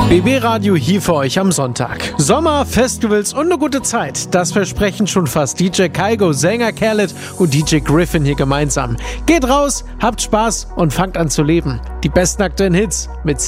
BB Radio hier für euch am Sonntag. Sommer, Festivals und eine gute Zeit. Das versprechen schon fast DJ Kygo, Sänger Khaled und DJ Griffin hier gemeinsam. Geht raus, habt Spaß und fangt an zu leben. Die besten aktuellen Hits mit